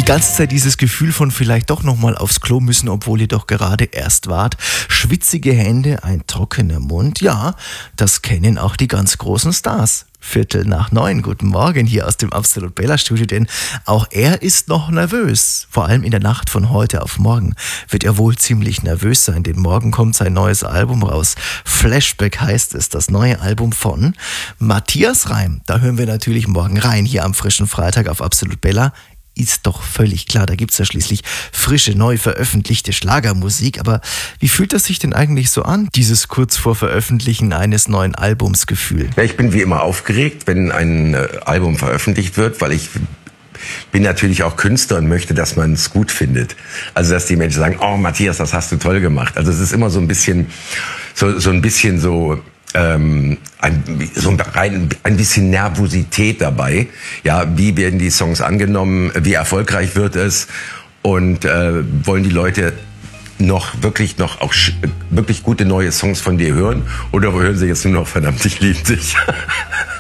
ganze Zeit dieses Gefühl von vielleicht doch nochmal aufs Klo müssen, obwohl ihr doch gerade erst wart. Schwitzige Hände, ein trockener Mund. Ja, das kennen auch die ganz großen Stars. 8:45. Guten Morgen hier aus dem Absolut Bella Studio, denn auch er ist noch nervös. Vor allem in der Nacht von heute auf morgen wird er wohl ziemlich nervös sein, denn morgen kommt sein neues Album raus. Flashback heißt es, das neue Album von Matthias Reim. Da hören wir natürlich morgen rein, hier am frischen Freitag auf Absolut Bella. Ist doch völlig klar, da gibt's ja schließlich frische, neu veröffentlichte Schlagermusik. Aber wie fühlt das sich denn eigentlich so an, dieses kurz vor Veröffentlichen eines neuen Albums Gefühl? Ja, ich bin wie immer aufgeregt, wenn ein Album veröffentlicht wird, weil ich bin natürlich auch Künstler und möchte, dass man es gut findet. Also dass die Menschen sagen, oh Matthias, das hast du toll gemacht. Also es ist immer so ein bisschen ein bisschen Nervosität dabei. Ja, wie werden die Songs angenommen? Wie erfolgreich wird es? Und wollen die Leute wirklich gute neue Songs von dir hören? Oder hören sie jetzt nur noch verdammt, ich liebe dich?